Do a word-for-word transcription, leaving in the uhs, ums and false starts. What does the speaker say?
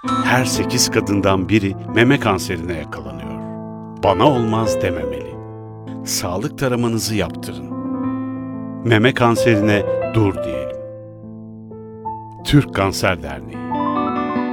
Her sekiz kadından biri meme kanserine yakalanıyor. Bana olmaz dememeli. Sağlık taramanızı yaptırın. Meme kanserine dur diyelim. Türk Kanser Derneği.